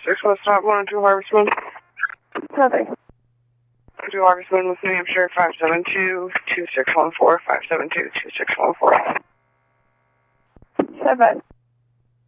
6 West Stop 102 Harvest Moon. Nothing. 2 Harvest Moon with New Hampshire 572-2614, 572-2614. 7.